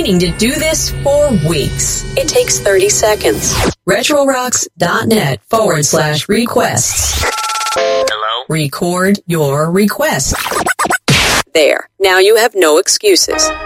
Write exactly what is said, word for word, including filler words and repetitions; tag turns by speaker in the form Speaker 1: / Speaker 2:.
Speaker 1: meaning to do this for weeks. It takes thirty seconds. RetroRocks.net forward slash requests.
Speaker 2: Hello?
Speaker 1: Record your request. There. Now you have no excuses.